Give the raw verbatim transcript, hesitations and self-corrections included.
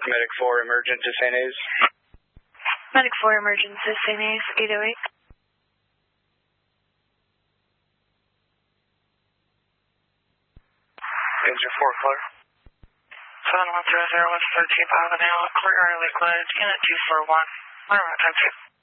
Medic four, emergent to Saint A's. Medic four, emergent to Saint A's, eight oh eight. Engine four, clear. seven one zero zero West thirteenth Avenue, clear liquid, unit two four one. One route, ten two.